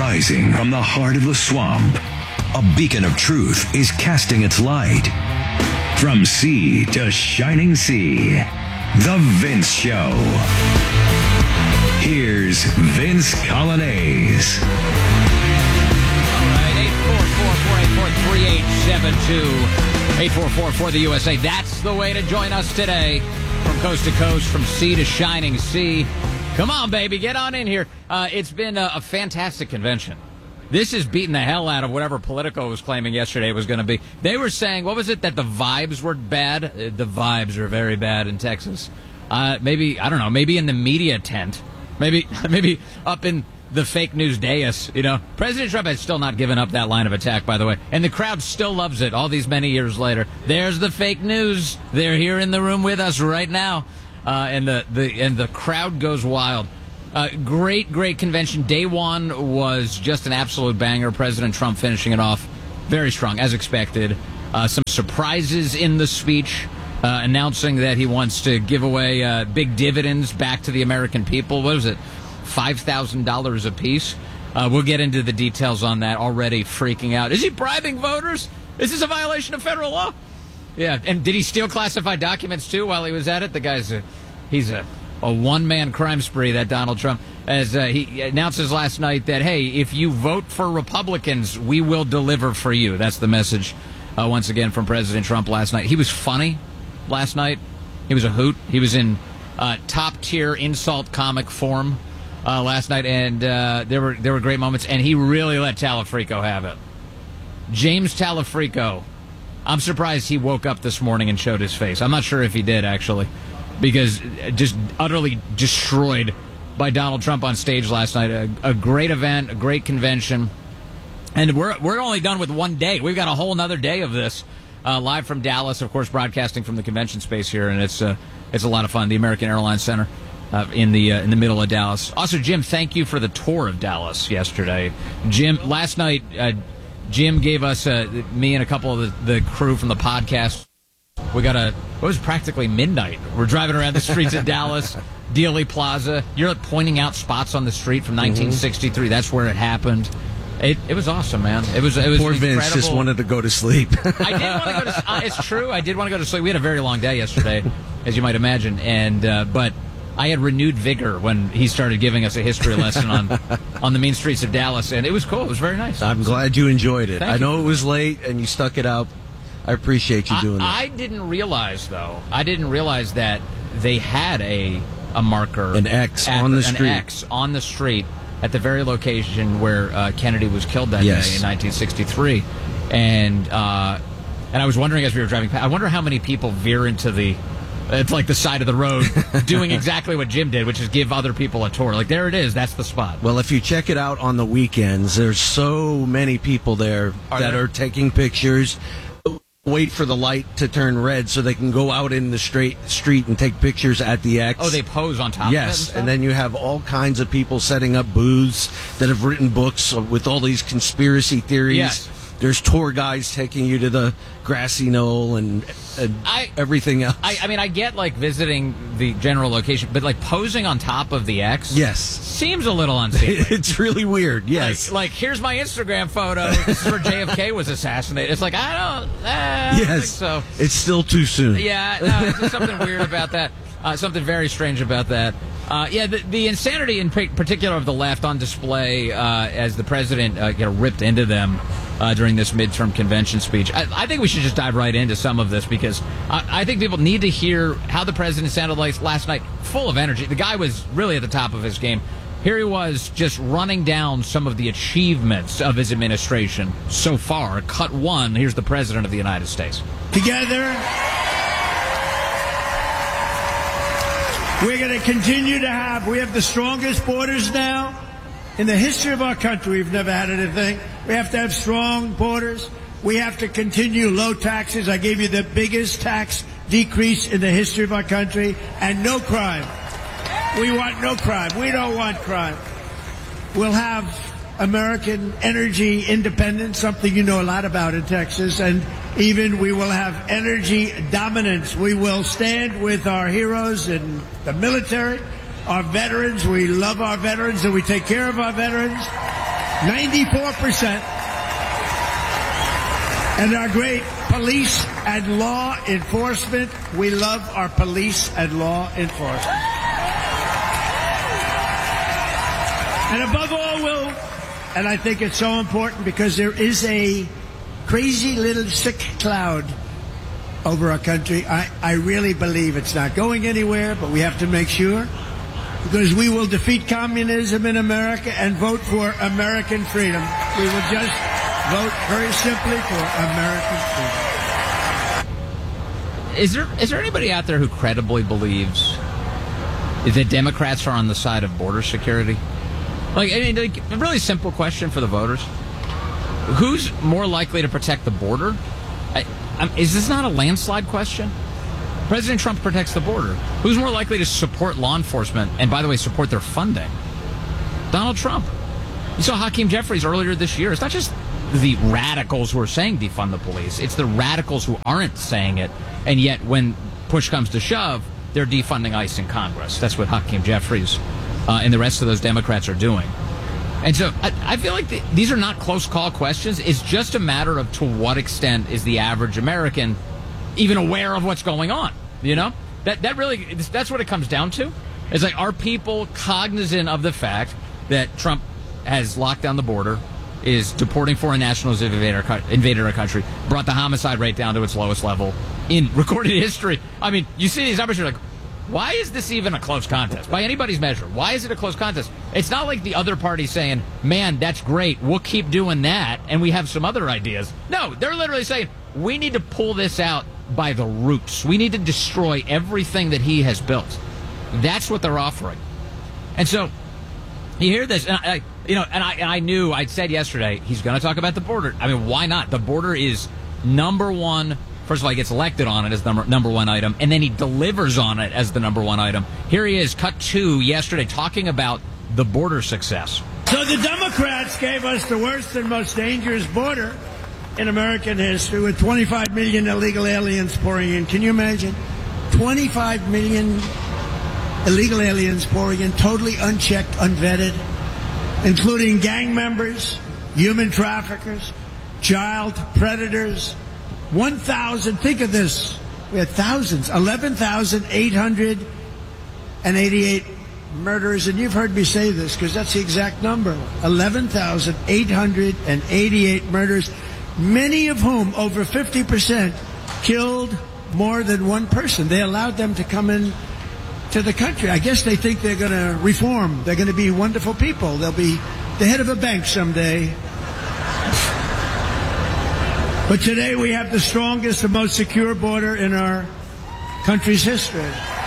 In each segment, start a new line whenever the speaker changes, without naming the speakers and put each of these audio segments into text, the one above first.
Rising from the heart of the swamp, a beacon of truth is casting its light. From sea to shining sea, The Vince Show. Here's Vince Coglianese.
All right, 844-484-3872. 844 for the USA. That's the way to join us today. From coast to coast, from sea to shining sea. Come on, baby, get on in here. It's been a fantastic convention. This is beating the hell out of whatever Politico was claiming yesterday it was going to be. They were saying, what was it, that the vibes were bad? The vibes are very bad in Texas. Maybe, I don't know, maybe in the media tent. Maybe up in the fake news dais, you know. President Trump has still not given up that line of attack, by the way. And the crowd still loves it all these many years later. There's the fake news. They're here in the room with us right now. And the crowd goes wild. Great convention. Day one was just an absolute banger. President Trump finishing it off very strong, as expected. Some surprises in the speech, announcing that he wants to give away big dividends back to the American people. What was it? $5,000 apiece. We'll get into the details on that. Already freaking out. Is he bribing voters? Is this a violation of federal law? Yeah, and did he steal classified documents, too, while he was at it? The guy's he's a one-man crime spree, that Donald Trump, as he announces last night that, hey, if you vote for Republicans, we will deliver for you. That's the message, once again, from President Trump last night. He was funny last night. He was a hoot. He was in top-tier insult comic form last night, and there were great moments, and he really let Talafrico have it. James Talafrico. I'm surprised he woke up this morning and showed his face. I'm not sure if he did, actually, because just utterly destroyed by Donald Trump on stage last night. A great event, a great convention. And we're only done with one day. We've got a whole another day of this, live from Dallas, of course, broadcasting from the convention space here, and it's a lot of fun. The American Airlines Center in the middle of Dallas. Also, Jim, thank you for the tour of Dallas yesterday. Jim, last night, Jim gave us, me and a couple of the crew from the podcast, it was practically midnight. We're driving around the streets of Dallas, Dealey Plaza. You're pointing out spots on the street from 1963. That's where it happened. It was awesome, man. It was
Poor
incredible.
Vince just wanted to go to sleep.
I did want to go to it's true. I did want to go to sleep. We had a very long day yesterday, as you might imagine, and but I had renewed vigor when he started giving us a history lesson on the mean streets of Dallas, and it was cool. It was very nice.
I'm glad you enjoyed it.
Thank you.
Know it was late, and you stuck it out. I appreciate you doing that.
I didn't realize, though. that they had a marker.
An X on the street.
An X on the street at the very location where Kennedy was killed that day in 1963. And I was wondering as we were driving past, I wonder how many people veer into it's like the side of the road doing exactly what Jim did, which is give other people a tour. Like, there it is. That's the spot.
Well, if you check it out on the weekends, there's so many people there that are taking pictures. Wait for the light to turn red so they can go out in the street and take pictures at the X.
Oh, they pose on top of it?
Yes, and then you have all kinds of people setting up booths that have written books with all these conspiracy theories.
Yes.
There's tour guides taking you to the grassy knoll and everything else.
I mean, I get, like, visiting the general location, but, like, posing on top of the X?
Yes.
Seems a little unseemly.
It's really weird, yes.
Like, here's my Instagram photo. This is where JFK was assassinated. It's like, I don't think so.
It's still too soon.
Yeah, no, there's just something weird about that. Something very strange about that. The insanity in particular of the left on display as the president ripped into them during this midterm convention speech. I think we should just dive right into some of this because I think people need to hear how the president sounded like last night, full of energy. The guy was really at the top of his game. Here he was just running down some of the achievements of his administration so far. Cut one, here's the president of the United States.
Together, we're going to continue to we have the strongest borders now. In the history of our country, we've never had anything. We have to have strong borders. We have to continue low taxes. I gave you the biggest tax decrease in the history of our country. And no crime. We want no crime. We don't want crime. We'll have American energy independence, something you know a lot about in Texas. And even we will have energy dominance. We will stand with our heroes in the military. Our veterans, we love our veterans and we take care of our veterans. 94%. And our great police and law enforcement. We love our police and law enforcement. And above all, Will, and I think it's so important because there is a crazy little sick cloud over our country. I really believe it's not going anywhere, but we have to make sure, because we will defeat communism in America and vote for American freedom. We will just vote very simply for American freedom.
Is there anybody out there who credibly believes that Democrats are on the side of border security? Like a really simple question for the voters. Who's more likely to protect the border? Is this not a landslide question? President Trump protects the border. Who's more likely to support law enforcement and, by the way, support their funding? Donald Trump. You saw Hakeem Jeffries earlier this year. It's not just the radicals who are saying defund the police. It's the radicals who aren't saying it, and yet when push comes to shove, they're defunding ICE in Congress. That's what Hakeem Jeffries and the rest of those Democrats are doing. And so I feel like these are not close call questions. It's just a matter of to what extent is the average American even aware of what's going on. You know, that's what it comes down to. It's like, are people cognizant of the fact that Trump has locked down the border, is deporting foreign nationals who invaded our country, brought the homicide rate down to its lowest level in recorded history? I mean, you see these numbers, you're like, why is this even a close contest? By anybody's measure, why is it a close contest? It's not like the other party saying, man, that's great, we'll keep doing that, and we have some other ideas. No, they're literally saying, we need to pull this out by the roots. We need to destroy everything that he has built. That's what they're offering. And so, you hear this, and I knew, I'd said yesterday, he's going to talk about the border. I mean, why not? The border is number one. First of all, he gets elected on it as the number one item, and then he delivers on it as the number one item. Here he is, cut two, yesterday, talking about the border success.
So the Democrats gave us the worst and most dangerous border in American history, with 25 million illegal aliens pouring in. Can you imagine? 25 million illegal aliens pouring in, totally unchecked, unvetted, including gang members, human traffickers, child predators. 1,000, think of this, we had thousands, 11,888 murders, and you've heard me say this because that's the exact number, 11,888 murders, many of whom, over 50%, killed more than one person. They allowed them to come in to the country. I guess they think they're going to reform. They're going to be wonderful people. They'll be the head of a bank someday. But today we have the strongest and most secure border in our country's history.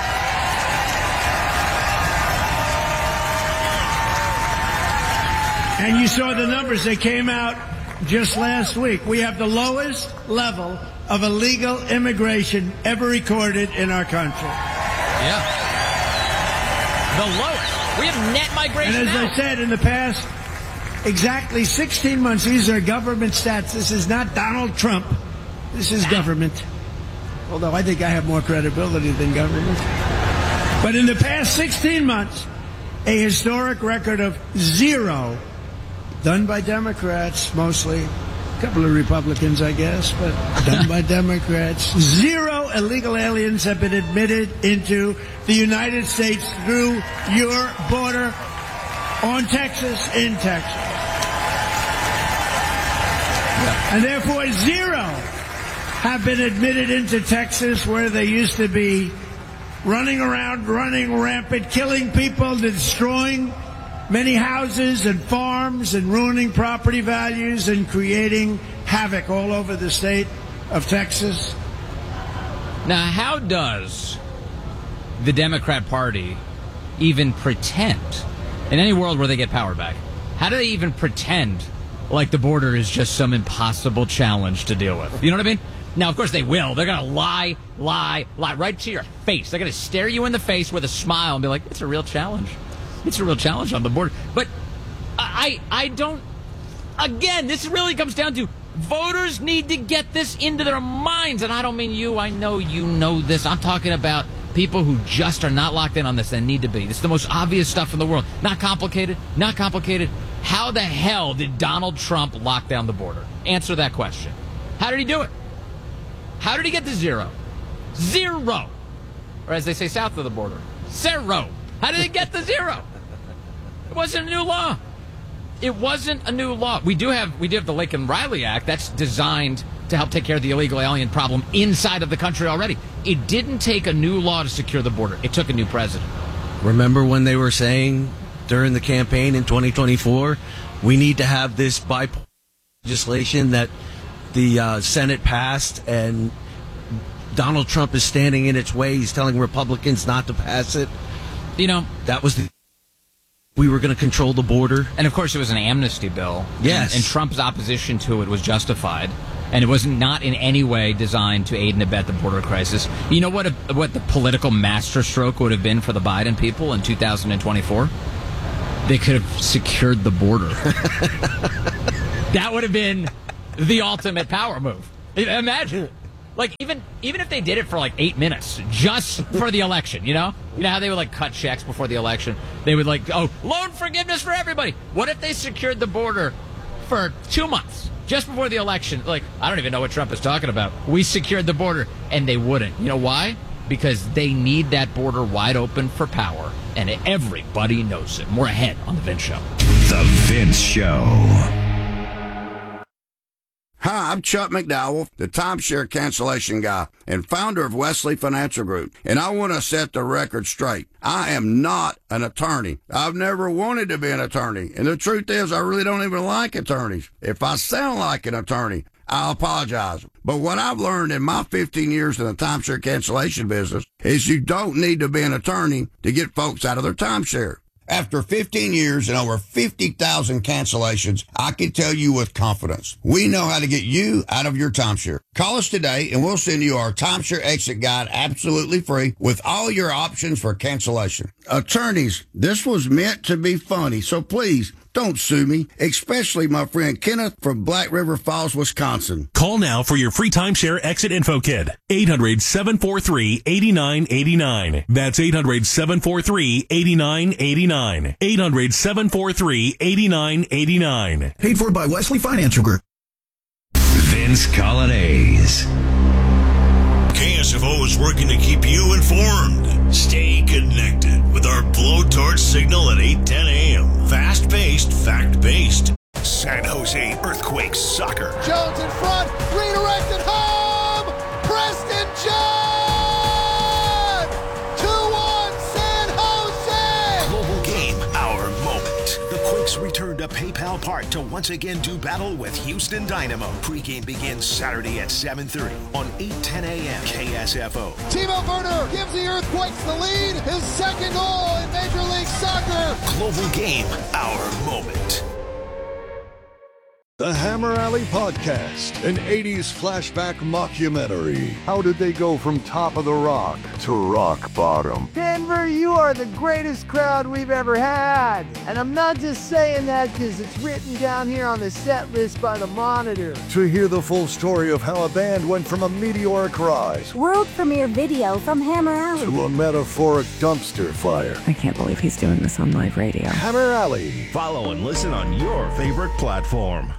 And you saw the numbers. They came out just last week. We have the lowest level of illegal immigration ever recorded in our country.
Yeah. The lowest. We have net migration
And as
now.
I said, in the past exactly 16 months, these are government stats. This is not Donald Trump. This is government. Although I think I have more credibility than government. But in the past 16 months, a historic record of zero, done by Democrats mostly. A couple of Republicans, I guess, but done by Democrats. Zero illegal aliens have been admitted into the United States through your border on Texas, in Texas. Yeah. And therefore, zero have been admitted into Texas, where they used to be running around, running rampant, killing people, destroying many houses and farms, and ruining property values and creating havoc all over the state of Texas.
Now, how does the Democrat Party even pretend, in any world where they get power back, how do they even pretend like the border is just some impossible challenge to deal with? You know what I mean? Now, of course, they will. They're going to lie right to your face. They're going to stare you in the face with a smile and be like, it's a real challenge. It's a real challenge on the border. But I don't, again, this really comes down to voters need to get this into their minds. And I don't mean you. I know you know this. I'm talking about people who just are not locked in on this and need to be. It's the most obvious stuff in the world. Not complicated. How the hell did Donald Trump lock down the border? Answer that question. How did he do it? How did he get to zero? Zero. Or as they say south of the border, zero. How did it get to zero? It wasn't a new law. It wasn't a new law. We do have the Laken Riley Act that's designed to help take care of the illegal alien problem inside of the country already. It didn't take a new law to secure the border. It took a new president.
Remember when they were saying during the campaign in 2024, we need to have this bipartisan legislation that the Senate passed, and Donald Trump is standing in its way. He's telling Republicans not to pass it.
You know,
that was we were going to control the border.
And of course, it was an amnesty bill.
Yes.
And Trump's opposition to it was justified. And it was not in any way designed to aid and abet the border crisis. You know what the political masterstroke would have been for the Biden people in 2024? They could have secured the border. That would have been the ultimate power move. Imagine it. Like, even if they did it for like 8 minutes, just for the election, you know how they would like cut checks before the election? They would like, loan forgiveness for everybody. What if they secured the border for 2 months, just before the election? Like, I don't even know what Trump is talking about. We secured the border, and they wouldn't. You know why? Because they need that border wide open for power, and everybody knows it. More ahead on The Vince Show.
The Vince Show.
Hi, I'm Chuck McDowell, the timeshare cancellation guy and founder of Wesley Financial Group, and I want to set the record straight. I am not an attorney. I've never wanted to be an attorney, and the truth is I really don't even like attorneys. If I sound like an attorney, I apologize. But what I've learned in my 15 years in the timeshare cancellation business is you don't need to be an attorney to get folks out of their timeshare. After 15 years and over 50,000 cancellations, I can tell you with confidence, we know how to get you out of your timeshare. Call us today and we'll send you our timeshare exit guide absolutely free with all your options for cancellation. Attorneys, this was meant to be funny, so please don't sue me, especially my friend Kenneth from Black River Falls, Wisconsin.
Call now for your free timeshare exit info kit. 800-743-8989. That's 800-743-8989. 800-743-8989.
Paid for by Wesley Financial Group.
Vince Colonnese.
KSFO is working to keep you informed. Stay connected with our blowtorch signal at 8:10 a.m. Fast-paced, fact-based. San Jose Earthquakes soccer.
Jones in front, redirected home! Preston John! 2-1 San Jose!
Global game, our moment. The Quakes return to PayPal Park to once again do battle with Houston Dynamo. Pre-game begins Saturday at 7:30 on 8:10 a.m. KSFO.
Timo Werner gives the Earthquakes the lead. His second goal in Major League Soccer.
Global game, our moment.
The Hammer Alley Podcast, an 80s flashback mockumentary. How did they go from top of the rock to rock bottom?
Denver, you are the greatest crowd we've ever had. And I'm not just saying that because it's written down here on the set list by the Monitor.
To hear the full story of how a band went from a meteoric rise,
world premiere video from Hammer Alley,
to a metaphoric dumpster fire.
I can't believe he's doing this on live radio.
Hammer Alley.
Follow and listen on your favorite platform.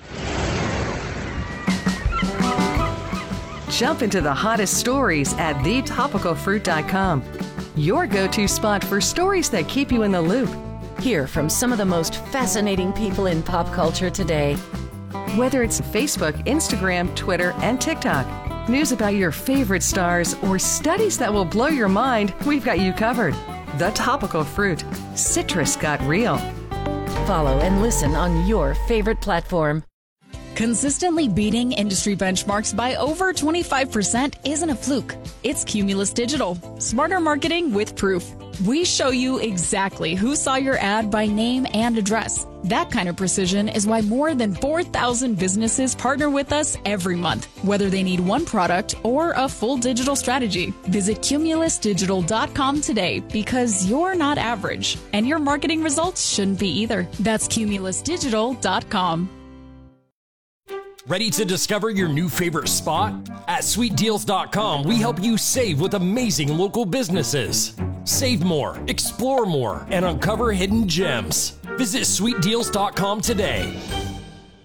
Jump into the hottest stories at thetopicalfruit.com. Your go-to spot for stories that keep you in the loop.
Hear from some of the most fascinating people in pop culture today.
Whether it's Facebook, Instagram, Twitter, and TikTok, news about your favorite stars, or studies that will blow your mind, we've got you covered. The Topical Fruit. Citrus got real.
Follow and listen on your favorite platform.
Consistently beating industry benchmarks by over 25% isn't a fluke. It's Cumulus Digital. Smarter marketing with proof. We show you exactly who saw your ad by name and address. That kind of precision is why more than 4,000 businesses partner with us every month, whether they need one product or a full digital strategy. Visit cumulusdigital.com today because you're not average, and your marketing results shouldn't be either. That's cumulusdigital.com.
Ready to discover your new favorite spot? At sweetdeals.com, we help you save with amazing local businesses. Save more, explore more, and uncover hidden gems. Visit sweetdeals.com today.